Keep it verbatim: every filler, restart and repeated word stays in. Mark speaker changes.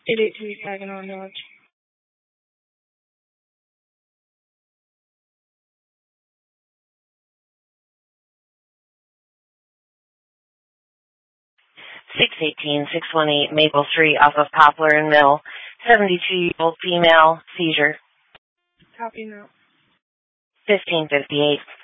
Speaker 1: eight eight two Saginaw Village.
Speaker 2: six eighteen, six eighteen Maple Street off of Poplar and Mill. seventy-two-year-old female, seizure.
Speaker 1: Copy now.
Speaker 2: fifteen fifty-eight.